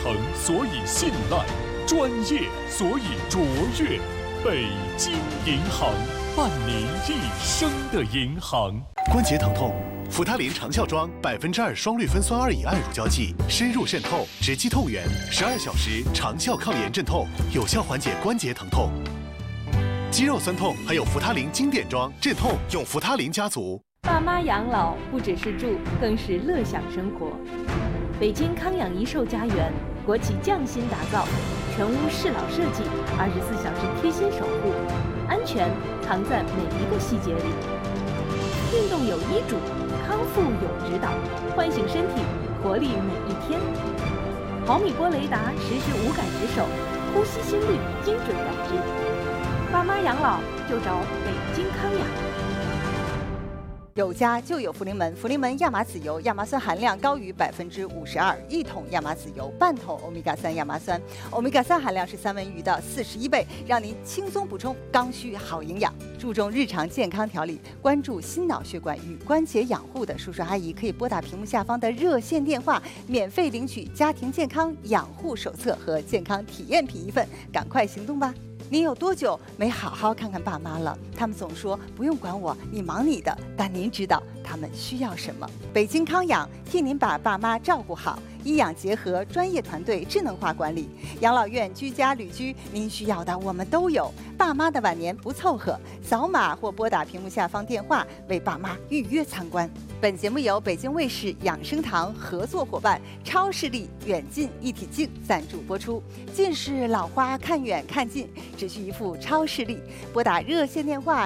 诚，所以信赖；专业，所以卓越。北京银行，伴您一生的银行。 关节疼痛，扶他林长效妆2%双氯芬酸2乙胺乳胶剂，深入渗透，直击痛源，12小时长效抗炎镇痛，有效缓解关节疼痛。肌肉酸痛还有扶他林经典装，镇痛用扶他林家族。 爸妈养老不只是住，更是乐享生活。北京康养一寿家园，国企匠心打造，全屋适老设计，24小时贴心守护，安全藏在每一个细节里。运动有医嘱，康复有指导，唤醒身体，活力每一天。毫米波雷达实时无感值守，呼吸心率精准感知。爸妈养老就找北京康养。 有家就有福临门，福临门亚麻籽油亚麻酸含量高于52%，一桶亚麻籽油半桶欧米伽3亚麻酸，欧米伽3含量是三文鱼的41倍，让您轻松补充刚需好营养。注重日常健康调理，关注心脑血管与关节养护的叔叔阿姨可以拨打屏幕下方的热线电话，免费领取家庭健康养护手册和健康体验品1份，赶快行动吧！您有多久没好好看看爸妈了？他们总说不用管我，你忙你的。但您知道他们需要什么？北京康养替您把爸妈照顾好，医养结合，专业团队智能化管理，养老院、居家、旅居，您需要的我们都有。爸妈的晚年不凑合，扫码或拨打屏幕下方电话为爸妈预约参观。本节目由北京卫视养生堂合作伙伴超视力远近一体镜赞助播出。近视老花看远看近，只需一副超视力，拨打热线电话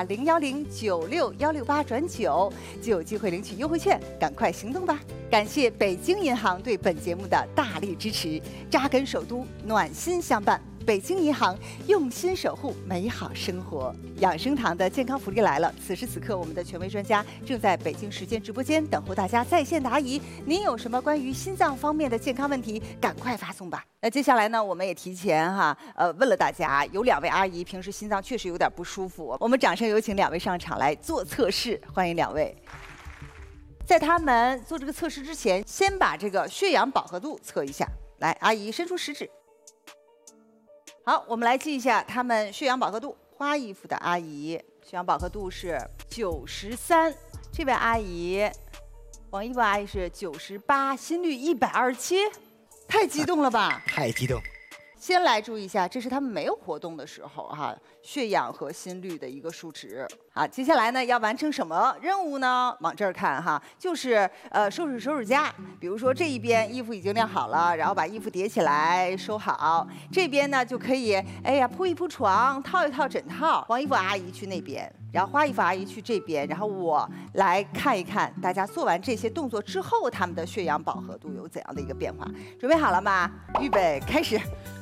010-96168-9就有机会领取优惠券，赶快行动吧！感谢北京银行对本节目的大力支持，扎根首都，暖心相伴。北京银行用心守护美好生活。养生堂的健康福利来了！此时此刻，我们的权威专家正在北京时间直播间等候大家在线答疑。您有什么关于心脏方面的健康问题，赶快发送吧。那接下来呢，我们也提前问了大家，有2位阿姨平时心脏确实有点不舒服，我们掌声有请2位上场来做测试，欢迎2位。在他们做这个测试之前，先把这个血氧饱和度测一下。来，阿姨伸出食指。好，我们来记一下他们血氧饱和度。花衣服的阿姨血氧饱和度是93，这位阿姨，黄衣服阿姨是98，心率127，太激动了吧？ 太激动。 先来注意一下，这是他们没有活动的时候血氧和心率的一个数值。好，接下来呢要完成什么任务呢？往这儿看就是收拾收拾家。比如说这一边衣服已经晾好了，然后把衣服叠起来收好。这边呢就可以，铺一铺床，套一套枕套。黄衣服阿姨去那边，然后花衣服阿姨去这边，然后我来看一看大家做完这些动作之后，他们的血氧饱和度有怎样的一个变化。准备好了吗？预备，开始。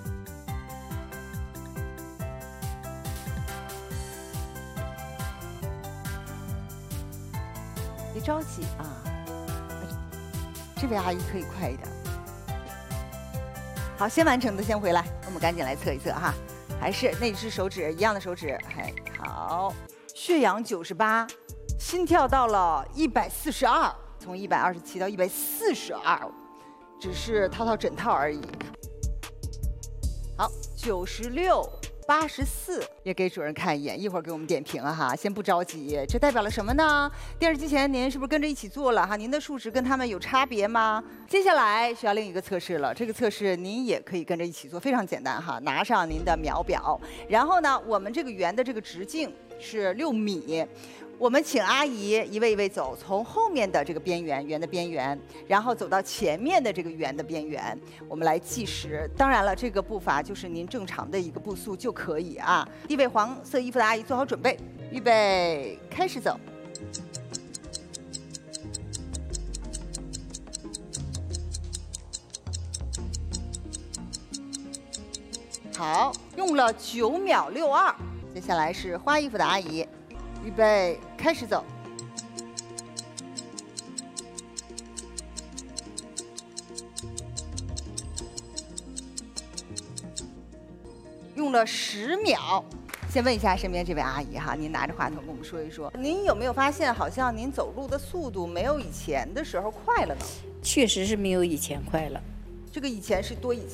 别着急这位阿姨可以快一点。好，先完成的先回来，我们赶紧来测一测还是那只手指一样的手指，好，血氧98，心跳到了142，从127到142，只是套枕套而已。好，96。84也给主任看一眼，一会儿给我们点评先不着急。这代表了什么呢？电视机前您是不是跟着一起做了您的数值跟他们有差别吗？接下来需要另一个测试了，这个测试您也可以跟着一起做，非常简单拿上您的秒表，然后呢，我们这个圆的这个直径是6米。我们请阿姨一位一位走，从后面的这个边缘圆的边缘，然后走到前面的这个圆的边缘，我们来计时。当然了，这个步伐就是您正常的一个步速就可以第一位黄色衣服的阿姨做好准备，预备，开始走。好，用了9秒62。接下来是花衣服的阿姨。预备，开始走。用了10秒。先问一下身边这位阿姨您拿着话筒跟我们说一说，您有没有发现好像您走路的速度没有以前的时候快了呢？ 确实是没有以前快了。 这个以前是多以前？